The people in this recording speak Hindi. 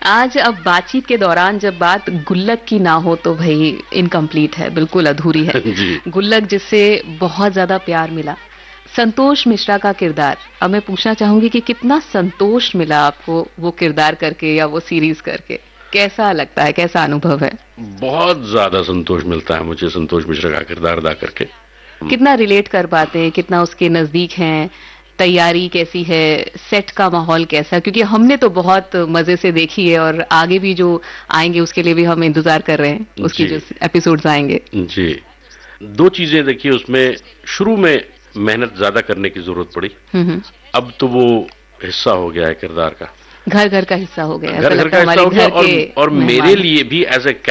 आज अब बातचीत के दौरान जब बात गुल्लक की ना हो तो भाई इनकम्प्लीट है, बिल्कुल अधूरी है। जी। गुल्लक जिससे बहुत ज्यादा प्यार मिला, संतोष मिश्रा का किरदार। अब मैं पूछना चाहूंगी कि कितना संतोष मिला आपको वो किरदार करके या वो सीरीज करके, कैसा लगता है, कैसा अनुभव है? बहुत ज्यादा संतोष मिलता है मुझे संतोष मिश्रा का किरदार अदा करके। कितना रिलेट कर पाते हैं, कितना उसके नजदीक हैं, तैयारी कैसी है, सेट का माहौल कैसा? क्योंकि हमने तो बहुत मजे से देखी है और आगे भी जो आएंगे उसके लिए भी हम इंतजार कर रहे हैं, उसकी जो एपिसोड्स आएंगे। जी, दो चीजें देखिए उसमें, शुरू में मेहनत ज्यादा करने की जरूरत पड़ी, अब तो वो हिस्सा हो गया है किरदार का, घर घर का हिस्सा हो गया, घर घर का हिस्सा हो गया, और मेरे लिए भी एज ए